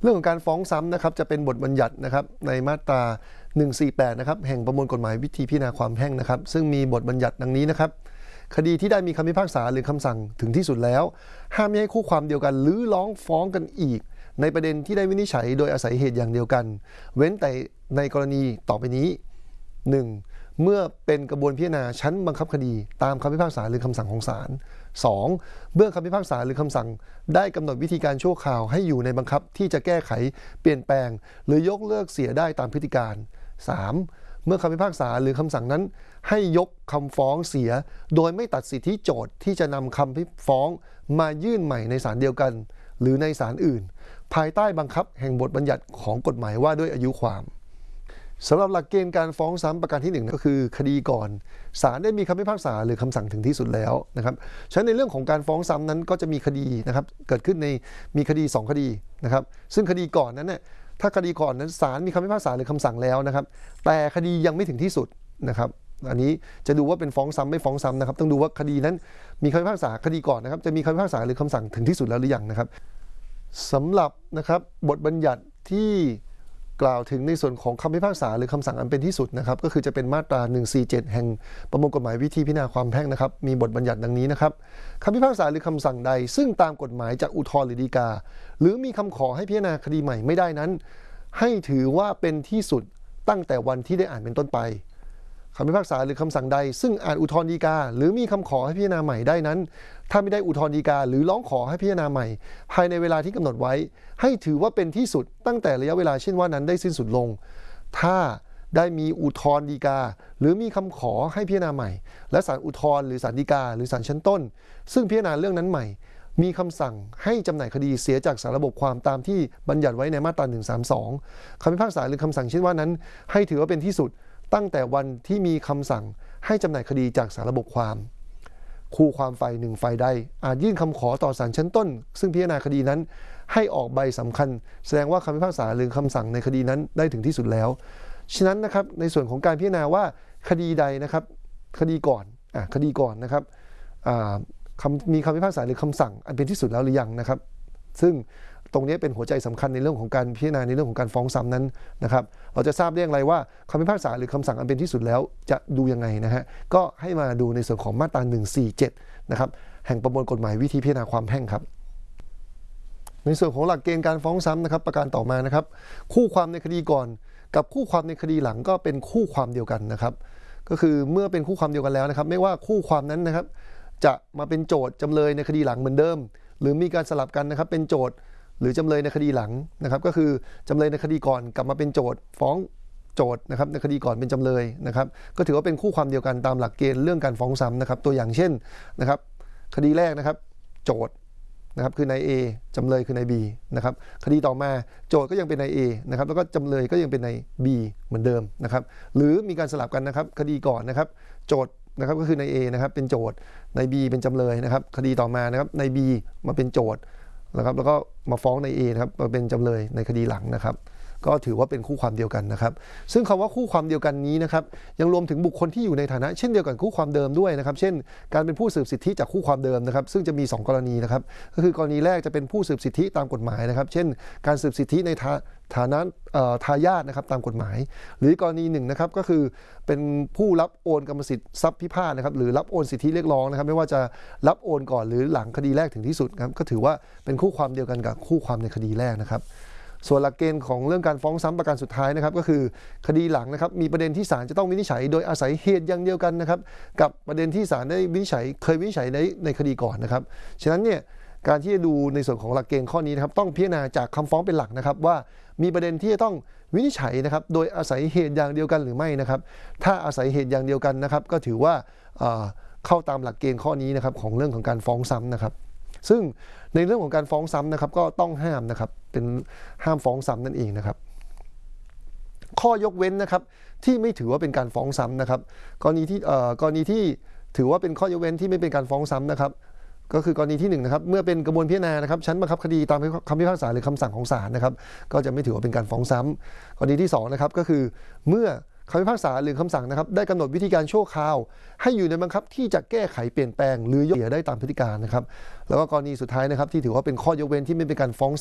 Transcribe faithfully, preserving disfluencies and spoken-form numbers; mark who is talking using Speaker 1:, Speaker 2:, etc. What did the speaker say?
Speaker 1: เรื่องของการฟ้องซ้ำนะครับจะเป็นบทบัญญัตินะครับในมาตราหนึ่งสี่แปดนะครับแห่งประมวลกฎหมายวิธีพิจารณาความแพ่งนะครับซึ่งมีบทบัญญัติดังนี้นะครับคดีที่ได้มีคำพิพากษาหรือคำสั่งถึงที่สุดแล้วห้ามไม่ให้คู่ความเดียวกันหรือร้องฟ้องกันอีกในประเด็นที่ได้วินิจฉัยโดยอาศัยเหตุอย่างเดียวกันเว้นแต่ในกรณีต่อไปนี้ หนึ่ง. เมื่อเป็นกระบวนพิจารณาชั้นบังคับคดีตามคำพิพากษาหรือคำสั่งของศาล สอง. เมื่อคำพิพากษาหรือคำสั่งได้กำหนดวิธีการชั่วคราวให้อยู่ในบังคับที่จะแก้ไขเปลี่ยนแปลงหรือยกเลิกเสียได้ตามพฤติการ สาม. เมื่อคำพิพากษาหรือคำสั่งนั้นให้ยกคำฟ้องเสียโดยไม่ตัดสิทธิโจทก์ที่จะนำคำฟ้องมายื่นใหม่ในศาลเดียวกันหรือในศาลอื่นภายใต้บังคับแห่งบทบัญญัติของกฎหมายว่าด้วยอายุความสำหรับหลักเกณฑ์การฟ้องซ้ำประการที่หนึ่งก็คือคดีก่อนศาลได้มีคำพิพากษาหรือคำสั่งถึงที่สุดแล้วนะครับฉะนั้นในเรื่องของการฟ้องซ้ำนั้นก็จะมีคดีนะครับเกิดขึ้นในมีคดีสองคดีนะครับซึ่งคดีก่อนนั้นเนี่ยถ้าคดีก่อนนั้นศาลมีคำพิพากษาหรือคำสั่งแล้วนะครับแต่คดียังไม่ถึงที่สุดนะครับอันนี้จะดูว่าเป็นฟ้องซ้ำไม่ฟ้องซ้ำนะครับต้องดูว่าคดีนั้นมีคำพิพากษาคดีก่อนนะครับจะมีคำพิพากษาหรือคำสั่งถึงที่สุดแล้วหรือยังนะครับสำหรับนะครับบทบัญญัติที่กล่าวถึงในส่วนของคำพิพากษาหรือคำสั่งอันเป็นที่สุดนะครับก็คือจะเป็นมาตราหนึ่งสี่เจ็ดแห่งประมวลกฎหมายวิธีพิจารณาความแพ่งนะครับมีบทบัญญัติดังนี้นะครับคำพิพากษาหรือคำสั่งใดซึ่งตามกฎหมายจากอุทธรณ์หรือฎีกาหรือมีคำขอให้พิจารณาคดีใหม่ไม่ได้นั้นให้ถือว่าเป็นที่สุดตั้งแต่วันที่ได้อ่านเป็นต้นไปคำพิพากษาหรือคำสั่งใดซึ่งอ่านอุทธรณ์ฎีกาหรือมีคำขอให้พิจารณาใหม่ได้นั้นถ้าไม่ได้อุทธรณ์ฎีกาหรือร้องขอให้พิจารณาใหม่ภายในเวลาที่กำหนดไว้ให้ถือว่าเป็นที่สุดตั้งแต่ระยะเวลาเช่นว่านั้นได้สิ้นสุดลงถ้าได้มีอุทธรณ์ฎีกาหรือมีคำขอให้พิจารณาใหม่และศาลอุทธรณ์หรือศาลฎีกาหรือศาลชั้นต้นซึ่งพิจารณาเรื่องนั้นใหม่มีคำสั่งให้จำหน่ายคดีเสียจากสารระบบความตามที่บัญญัติไว้ในมาตราหนึ่งสามสองคำพิพากษาหรือคำสั่งเช่นว่านั้นให้ถือว่าเป็นที่สุดตั้งแต่วันที่มีคำสั่งให้จำหน่ายคดีจากสารระบบความคู่ความฝ่ายหนึ่งฝ่ายใดอาจยื่นคำขอต่อศาลชั้นต้นซึ่งพิจารณาคดีนั้นให้ออกใบสำคัญแสดงว่าคำพิพากษาหรือคำสั่งในคดีนั้นได้ถึงที่สุดแล้วฉะนั้นนะครับในส่วนของการพิจารณาว่าคดีใดนะครับคดีก่อนอ่ะคดีก่อนนะครับมีคำพิพากษาหรือคำสั่งอันเป็นที่สุดแล้วหรือยังนะครับซึ่งตรงนี้เป็นหัวใจสำคัญในเรื่องของการพิจารณาในเรื่องของการฟ้องซ้ำนั้นนะครับเราจะทราบได้อย่างไรว่าคำพิพากษาหรือคำสั่งอันเป็นที่สุดแล้วจะดูยังไงนะฮะก็ให้มาดูในส่วนของมาตราหนึ่งสี่เจ็ดนะครับแห่งประมวลกฎหมายวิธีพิจารณาความแพ่งครับในส่วนของหลักเกณฑ์การฟ้องซ้ำนะครับประการต่อมานะครับคู่ความในคดีก่อนกับคู่ความในคดีหลังก็เป็นคู่ความเดียวกันนะครับก็คือเมื่อเป็นคู่ความเดียวกันแล้วนะครับไม่ว่าคู่ความนั้นนะครับจะมาเป็นโจทย์จำเลยในคดีหลังเหมือนเดิมหรือมีการสลับกันนะครับเป็นโจทย์หรือจำเลยในคดีหลังนะครับก็คือจำเลยในคดีก่อนกลับมาเป็นโจทย์ฟ้องโจทย์นะครับในคดีก่อนเป็นจำเลยนะครับก็ถือว่าเป็นคู่ความเดียวกันตามหลักเกณฑ์เรื่องการฟ้องซ้ำนะครับตัวอย่างเช่นนะครับคดีแรกนะครับโจทย์นะครับคือนาย A จำเลยคือนาย B นะครับคดีต่อมาโจทย์ก็ยังเป็นนาย A นะครับแล้วก็จำเลยก็ยังเป็นนาย B เหมือนเดิมนะครับหรือมีการสลับกันนะครับคดีก่อนนะครับโจทย์นะครับก็คือนาย A นะครับเป็นโจทย์นาย B เป็นจำเลยนะครับคดีต่อมานะครับนาย B มาเป็นโจทย์นะครับแล้วก็มาฟ้องนาย A นะครับมาเป็นจำเลยในคดีหลังนะครับก็ถือว่าเป็นคู่ความเดียวกันนะครับซึ่งคำว่าคู่ความเดียวกันนี้นะครับยังรวมถึงบุคคลที่อยู่ในฐานะเช่นเดียวกันคู่ความเดิมด้วยนะครับเช่นการเป็นผู้สืบสิทธิจากคู่ความเดิมนะครับซึ่งจะมีสองกรณีนะครับก็คือกรณีแรกจะเป็นผู้สืบสิทธิตามกฎหมายนะครับเช่นการสืบสิทธิในฐานะทายาทนะครับตามกฎหมายหรือกรณีหนึ่งนะครับก็คือเป็นผู้รับโอนกรรมสิทธิ์ทรัพย์พิพาทนะครับหรือรับโอนสิทธิเรียกร้องนะครับไม่ว่าจะรับโอนก่อนหรือหลังคดีแรกถึงที่สุดครับก็ถือว่าเป็นคู่ความเดียวกันกับคู่ความในคดีแรกนะครับส่วนหลักเกณฑ์ของเรื่องการฟ้องซ้ำประการสุดท้ายนะครับก็คือคดีหลังนะครับมีประเด็นที่ศาลจะต้องวินิจฉัยโดยอาศัยเหตุอย่างเดียวกันนะครับกับประเด็นที่ศาลได้วินิจฉัยเคยวินิจฉัยในในคดีก่อนนะครับฉะนั้นเนี่ยการที่จะดูในส่วนของหลักเกณฑ์ข้อนี้นะครับต้องพิจารณาจากคำฟ้องเป็นหลักนะครับว่ามีประเด็นที่จะต้องวินิจฉัยนะครับโดยอาศัยเหตุอย่างเดียวกันหรือไม่นะครับถ้าอาศัยเหตุอย่างเดียวกันนะครับก็ถือว่าเข้าตามหลักเกณฑ์ข้อนี้นะครับของเรื่องของการฟ้องซ้ำนะครับซึ่งในเรื่องของการฟ้องซ้ำนะครับก็ต้องห้ามนะครับเป็นห้ามฟ้องซ้ำนั่นเองนะครับข้อยกเว้นนะครับที่ไม่ถือว่าเป็นการฟ้องซ้ำนะครับกรณีที่กรณีที่ถือว่าเป็นข้อยกเว้นที่ไม่เป็นการฟ้องซ้ำนะครับก็คือกรณีที่หนึ่งนะครับเมื่อเป็นกระบวนพิจารณานะครับชั้นบังคับคดีตามคำพิพากษาหรือคำสั่งของศาลนะครับก็จะไม่ถือว่าเป็นการฟ้องซ้ำกรณีที่สองนะครับก็คือเมื่อคำพิพากษาหรือคำสั่งนะครับได้กำหนดวิธีการชั่วคราวให้อยู่ในบังคับที่จะแก้ไขเปลี่ยนแปลงหรือยกเลิกได้ตามพฤติการนะครับแล้วก็กรณีสุดท้ายนะครับที่ถือว่าเป็นข้อยกเว้นที่ไม่เป็นการฟ้อง